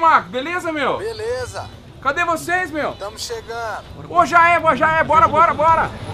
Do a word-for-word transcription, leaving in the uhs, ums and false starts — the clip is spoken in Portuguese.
Marco, beleza, meu? Beleza. Cadê vocês, meu? Estamos chegando. Ô, já é, já é, bora, bora, bora.